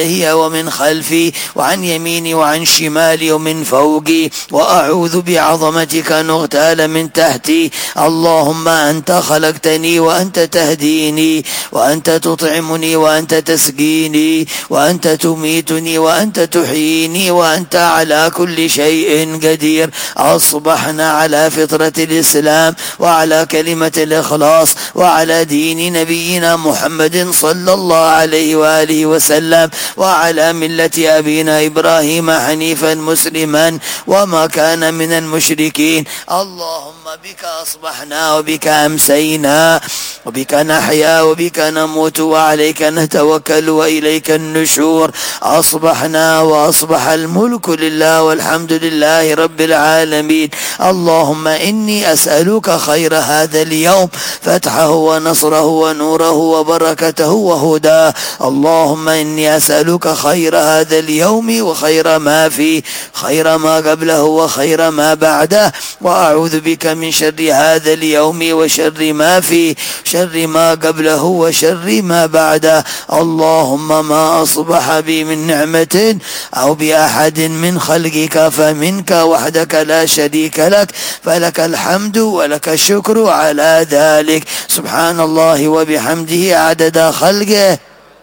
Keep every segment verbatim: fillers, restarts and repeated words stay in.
هي ومن خلفي وعن يميني وعن شمالي ومن فوقي، وأعوذ بعظمتك أن أغتال من تحتي. اللهم أنت خلقتني وأنت تهديني، وأنت تطعمني وأنت تسقيني، وأنت تميتني وأنت تحييني، وأنت على كل شيء قدير. أصبحنا على فطرة الإسلام وعلى كلمة الإخلاص وعلى دين نبينا محمد صلى الله عليه وآله وسلم، وعلى ملة أبينا إبراهيم حنيفا مسلما وما كان من المشركين. اللهم بك أصبحنا وبك أمسينا وبك نحيا وبك نموت وعليك نتوكل وإليك النشور. أصبحنا وأصبح الملك لله والحمد لله رب العالمين. اللهم إني أسألك خير هذا اليوم، فتحه ونصره ونوره وبركته وهداه. اللهم إني أسألك خير هذا اليوم وخير ما فيه، خير ما قبله وخير ما بعده، وأعوذ بك من شر هذا اليوم وشر ما فيه، شر ما قبله وشر ما بعده. اللهم ما أصبح بي من نعمة أو بأحد من خلقك فمنك وحدك لا شريك لك، فلك الحمد ولك الشكر على ذلك. سبحان الله وبحمده عدد خلقه،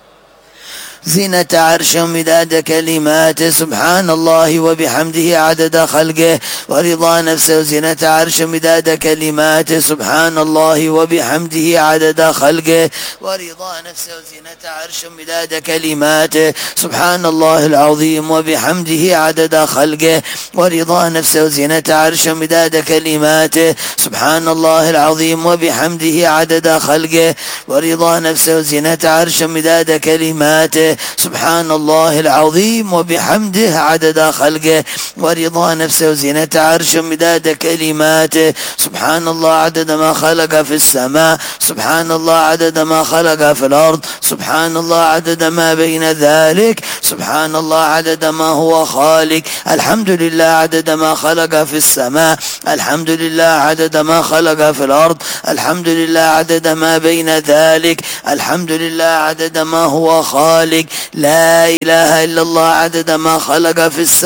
زينة عرش ومداد كلماته. سبحان الله وبحمده عدد خلقه ورضا نفسه وزينة عرش ومداد كلماته. سبحان الله وبحمده عدد خلقه ورضا نفسه وزينة عرش ومداد كلماته. سبحان الله العظيم وبحمده عدد خلقه ورضا نفسه وزينة عرش ومداد كلماته. سبحان الله العظيم وبحمده عدد خلقه ورضا نفسه وزينة عرش ومداد كلماته. سبحان الله العظيم وبحمده عدد خلقه ورضا نفسه وزينة عرش ومداد كلماته. سبحان الله عدد ما خلق في السماء، سبحان الله عدد ما خلق في الأرض، سبحان الله عدد ما بين ذلك، سبحان الله عدد ما هو خالق. الحمد لله عدد ما خلق في السماء، الحمد لله عدد ما خلق في الأرض، الحمد لله عدد ما بين ذلك، الحمد لله عدد ما هو خالق. لا إله إلا الله عدد ما خلق في السماء